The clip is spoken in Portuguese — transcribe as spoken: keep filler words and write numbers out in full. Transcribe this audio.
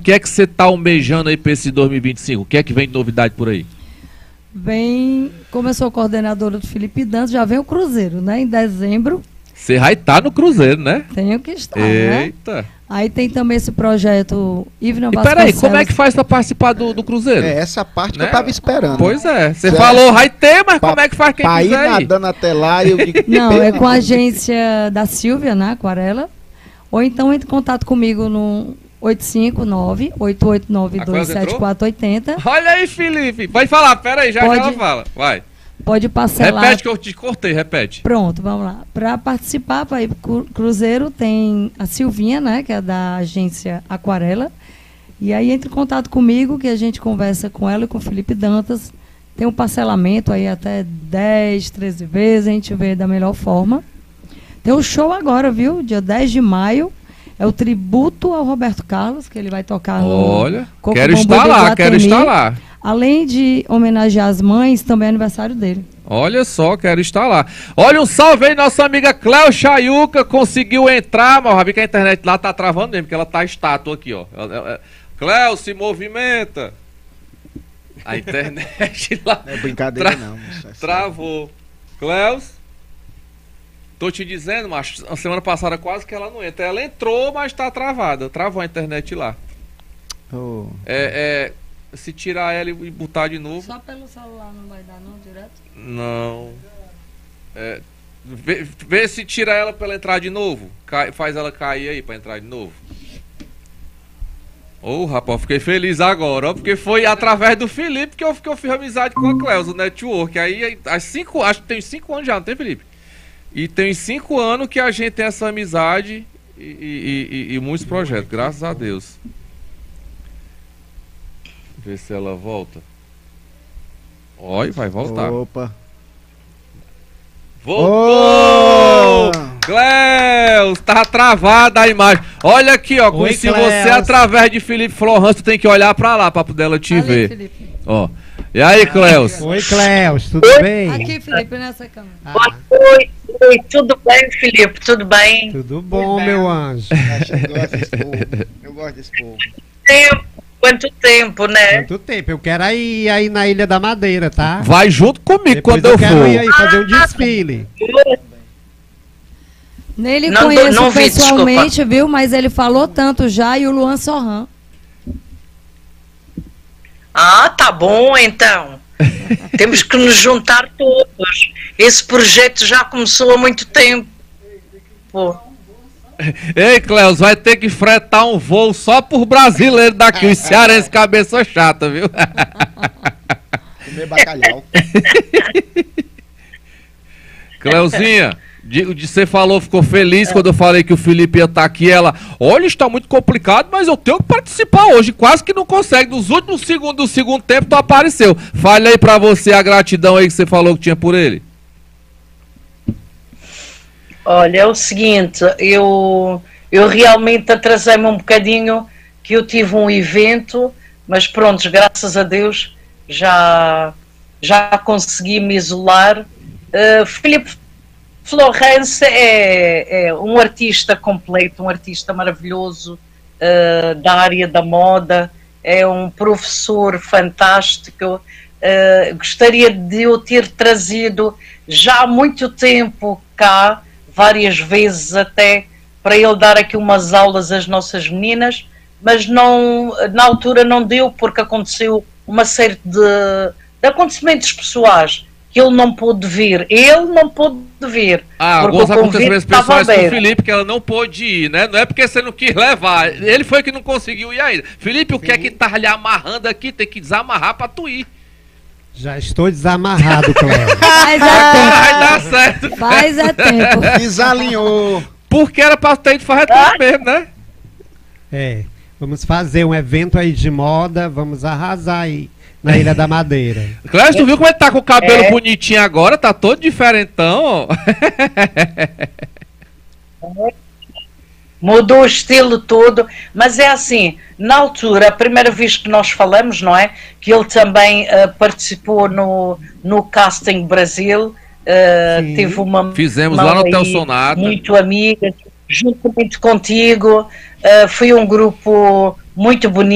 que é que você tá almejando aí para esse dois mil e vinte e cinco? O que é que vem de novidade por aí? Vem, como eu sou coordenadora do Felipe Dantas, já vem o Cruzeiro, né? Em dezembro. Você vai estar no Cruzeiro, né? Tenho que estar, Eita. né? Aí tem também esse projeto Ivna E Vasconcelos. peraí, como é que faz para participar do, do Cruzeiro? É essa parte Né? que eu tava esperando. Pois é, você Certo. falou vai ter, mas Pa- como é que faz quem Pra ir quiser ir? nadando até lá, eu digo... Não, é com a agência da Silvia, né? Aquarela. Ou então entre em contato comigo no oito cinco nove, oito oito nove, dois sete quatro oito zero. Olha aí, Felipe. Vai falar, peraí, já, Pode. já ela fala. Vai. Pode parcelar. Repete que eu te cortei, repete. Pronto, vamos lá. Para participar, para ir pro Cruzeiro, tem a Silvinha, né, que é da agência Aquarela. E aí entre em contato comigo, que a gente conversa com ela e com o Felipe Dantas. Tem um parcelamento aí até dez, treze vezes, a gente vê da melhor forma. Tem um show agora, viu? Dia dez de maio. É o tributo ao Roberto Carlos, que ele vai tocar no Olha, Coco quero Bambu estar de lá, quero Iguatemi. estar lá. Além de homenagear as mães, também é aniversário dele. Olha só, quero estar lá. Olha, um salve aí, nossa amiga Cléo Chayuca conseguiu entrar, mas já vi que a internet lá tá travando mesmo, porque ela tá estátua aqui, ó. Ela- ela- Cléo, se movimenta. A internet lá Não é brincadeira Tra- não. moço, é sério. travou. Cléus, tô te dizendo, macho, a semana passada quase que ela não entra. Ela entrou, mas tá travada. Travou a internet lá. Oh. É, é, se tirar ela e botar de novo. Só pelo celular não vai dar não, direto? Não. É, vê, vê se tira ela pra ela entrar de novo. Cai- faz ela cair aí pra entrar de novo. Ô, rapaz, fiquei feliz agora, ó, porque foi através do Felipe que eu, que eu fiz amizade com a Cleusa, o network. Aí, aí, há cinco, acho que tem cinco anos já, não tem, Felipe? E tem cinco anos que a gente tem essa amizade e, e- e- e muitos projetos, graças a Deus. Ver se ela volta. Oi, vai voltar. Opa. Voltou! Oh! Cléus, tava travada a imagem. Olha aqui, ó. Oi, Se Cléus. você, através de Felipe Florence, tu tem que olhar pra lá pra poder ela te Ali, ver. Felipe. Ó. E aí, Cléus? Oi, Cléus, tudo bem? Aqui, Felipe, nessa câmera. Ah, Oi, oi, tudo bem, Felipe? Tudo bem? tudo bom, meu anjo? Acho que eu gosto desse povo. Eu gosto desse povo. Tempo, quanto tempo, né? Quanto tempo? Eu quero ir aí na Ilha da Madeira, tá? Vai junto comigo Depois quando eu, quero ir for. aí fazer um desfile. Nele Não, conheço não vi, pessoalmente, viu? Mas ele falou tanto já, e o Luan Sorran. Ah, tá bom, então. Temos que nos juntar todos. Esse projeto já começou há muito tempo. Pô. Ei, Cléus, vai ter que fretar um voo só por brasileiro daqui. Os cearenses cabeça chata, viu? Comer bacalhau. Cleuzinha, de, de- você falou, ficou feliz quando eu falei que o Felipe ia estar aqui. Ela, olha, está muito complicado, mas eu tenho que participar hoje. Quase que não consegue. Nos últimos segundos do segundo tempo, tu apareceu. Fale aí pra você a gratidão aí que você falou que tinha por ele. Olha, é o seguinte, eu, eu realmente atrasei-me um bocadinho, que eu tive um evento, mas pronto, graças a Deus já, já consegui me isolar. Uh, Filipe Florence é, é um artista completo, um artista maravilhoso uh, da área da moda, é um professor fantástico. Uh, gostaria de o ter trazido já há muito tempo cá, várias vezes até, para ele dar aqui umas aulas às nossas meninas, mas não, na altura não deu, porque aconteceu uma série de, de acontecimentos pessoais que ele não pôde vir. Ele não pôde vir. Ah, porque alguns o convite acontecimentos estava pessoais com o aberto. Felipe, que ela não pôde ir, né? Não é porque você não quis levar. Ele foi que não conseguiu ir ainda. Felipe, o que é que tá lhe amarrando aqui? Tem que desamarrar pra tu ir. Já estou desamarrado, Cléus. Faz é Vai dar tempo. certo. Faz é tempo. Desalinhou. Porque era pra ter ido fazer tudo mesmo, né? É, vamos fazer um evento aí de moda, vamos arrasar aí na Ilha da Madeira. Cléo, tu viu como ele tá com o cabelo É. bonitinho agora? Tá todo diferentão, ó. Mudou o estilo todo, mas é assim, na altura, a primeira vez que nós falamos, não é? Que ele também uh, participou no, no Casting Brasil, uh, Sim. teve uma Fizemos uma lá no Hotel aí Sonata. muito amiga, juntamente contigo, uh, foi um grupo muito bonito.